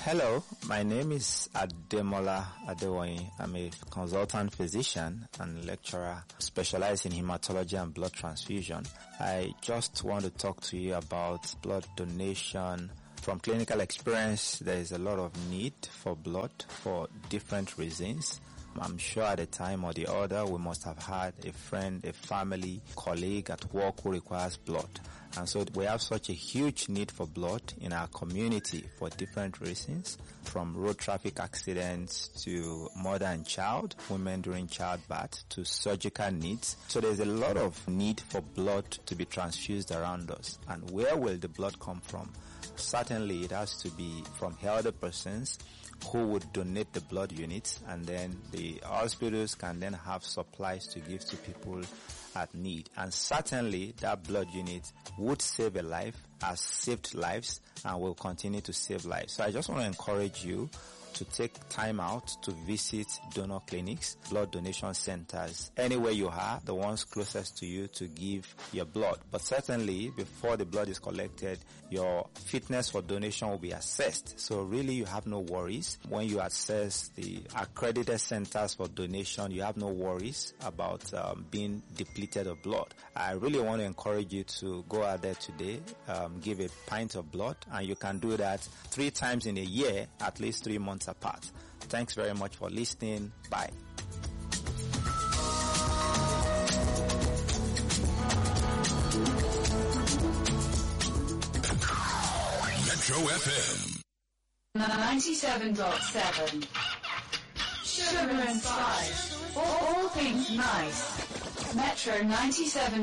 Hello, my name is Ademola Adewoyin. I'm a consultant physician and lecturer specialized in hematology and blood transfusion. I just want to talk to you about blood donation. From clinical experience, there is a lot of need for blood for different reasons. I'm sure at a time or the other we must have had a friend, a family, colleague at work who requires blood. And so we have such a huge need for blood in our community for different reasons, from road traffic accidents to mother and child, women during childbirth, to surgical needs. So there's a lot of need for blood to be transfused around us. And where will the blood come from? Certainly it has to be from healthy persons who would donate the blood units, and then the hospitals can then have supplies to give to people at need. And certainly that blood unit would save a life, has saved lives, and will continue to save lives. So I just want to encourage you to take time out to visit donor clinics, blood donation centers, anywhere you are, the ones closest to you, to give your blood. But certainly, before the blood is collected, your fitness for donation will be assessed. So really, you have no worries. When you access the accredited centers for donation, you have no worries about being depleted of blood. I really want to encourage you to go out there today, give a pint of blood, and you can do that 3 times in a year, at least 3 months apart. Thanks very much for listening. Bye. Metro FM 97.7. Sugar and spice. All things nice. Metro 97.